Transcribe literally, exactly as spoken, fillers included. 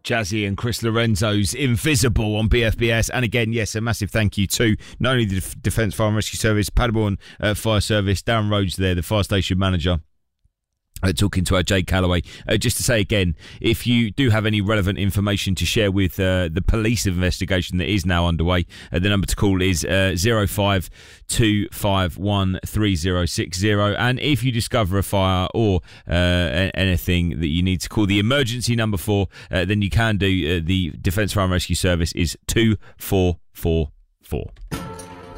Jazzy and Chris Lorenzo's Invisible on B F B S. And again, yes, a massive thank you to not only the Defence Fire and Rescue Service, Paderborn uh, Fire Service, Darren Rhodes there, the fire station manager. Uh, talking to our Jade Calloway. Uh, just to say again, if you do have any relevant information to share with uh, the police investigation that is now underway, uh, the number to call is uh, zero five two five one three zero six zero. And if you discover a fire or uh, anything that you need to call the emergency number for, uh, then you can do. Uh, the Defence Fire and Rescue Service is two four four four.